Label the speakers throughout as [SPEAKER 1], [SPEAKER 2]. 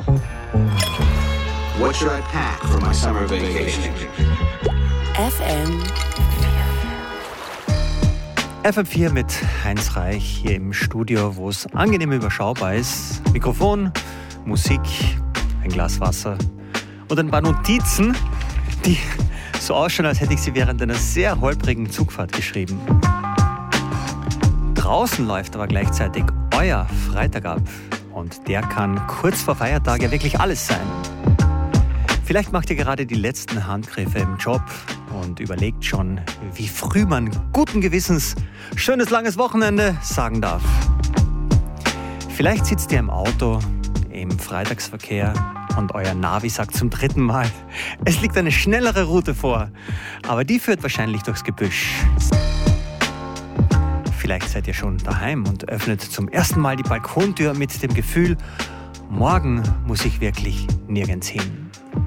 [SPEAKER 1] What should I pack for my summer vacation?
[SPEAKER 2] FM4 mit Heinz Reich hier im Studio, wo es angenehm überschaubar ist. Mikrofon, Musik, ein Glas Wasser und ein paar Notizen, die so ausschauen, als hätte ich sie während einer sehr holprigen Zugfahrt geschrieben. Draußen läuft aber gleichzeitig euer Freitag ab und der kann kurz vor Feiertag ja wirklich alles sein. Vielleicht macht ihr gerade die letzten Handgriffe im Job und überlegt schon, wie früh man guten Gewissens schönes langes Wochenende sagen darf. Vielleicht sitzt ihr im Auto, im Freitagsverkehr und euer Navi sagt zum 3. Mal, es liegt eine schnellere Route vor, aber die führt wahrscheinlich durchs Gebüsch. Vielleicht seid ihr schon daheim und öffnet zum ersten Mal die Balkontür mit dem Gefühl, morgen muss ich wirklich nirgends hin.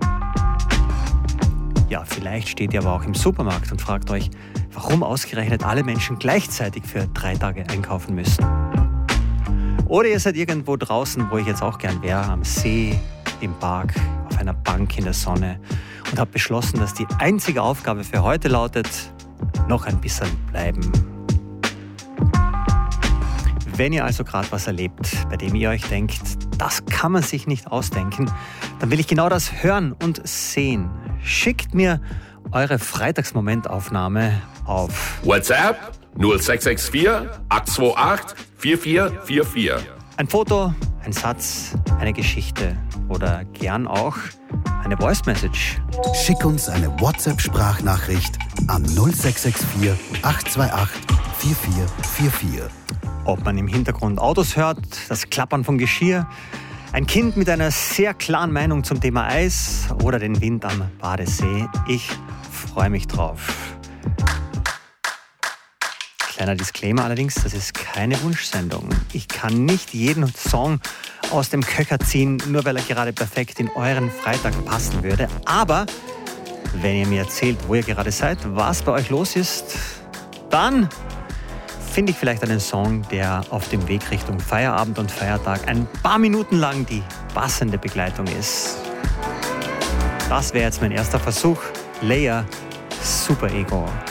[SPEAKER 2] Ja, vielleicht steht ihr aber auch im Supermarkt und fragt euch, warum ausgerechnet alle Menschen gleichzeitig für 3 Tage einkaufen müssen. Oder ihr seid irgendwo draußen, wo ich jetzt auch gern wäre, am See, im Park, auf einer Bank in der Sonne und habt beschlossen, dass die einzige Aufgabe für heute lautet, noch ein bisschen bleiben. Wenn ihr also gerade was erlebt, bei dem ihr euch denkt, das kann man sich nicht ausdenken, dann will ich genau das hören und sehen. Schickt mir eure Freitagsmomentaufnahme auf
[SPEAKER 3] WhatsApp 0664 828 4444.
[SPEAKER 2] Ein Foto, ein Satz, eine Geschichte oder gern auch eine Voice Message.
[SPEAKER 4] Schick uns eine WhatsApp-Sprachnachricht an 0664 828 4444.
[SPEAKER 2] Ob man im Hintergrund Autos hört, das Klappern von Geschirr, ein Kind mit einer sehr klaren Meinung zum Thema Eis oder den Wind am Badesee. Ich freue mich drauf. Kleiner Disclaimer allerdings, das ist keine Wunschsendung. Ich kann nicht jeden Song aus dem Köcher ziehen, nur weil er gerade perfekt in euren Freitag passen würde. Aber wenn ihr mir erzählt, wo ihr gerade seid, was bei euch los ist, dann finde ich vielleicht einen Song, der auf dem Weg Richtung Feierabend und Feiertag ein paar Minuten lang die passende Begleitung ist. Das wäre jetzt mein erster Versuch. Leia, Super Ego.